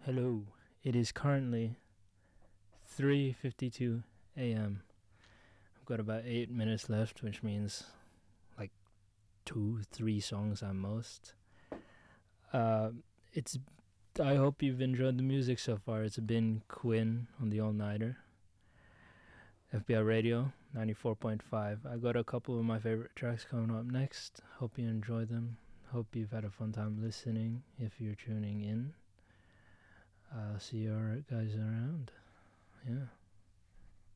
Hello. It is currently 3:52 a.m. I've got about 8 minutes left, which means like 2, 3 songs at most. It's. I hope you've enjoyed the music so far. It's been Quinn on the All Nighter, FBI Radio 94.5. I got a couple of my favorite tracks coming up next. Hope you enjoy them. Hope you've had a fun time listening. If you're tuning in, I'll see you guys around. Yeah.